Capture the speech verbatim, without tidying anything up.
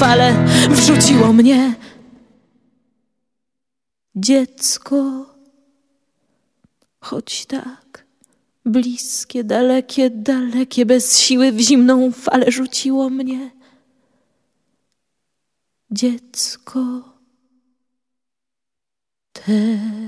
fale wrzuciło mnie. Dziecko, choć tak bliskie, dalekie, dalekie, bez siły w zimną falę rzuciło mnie. Dziecko, te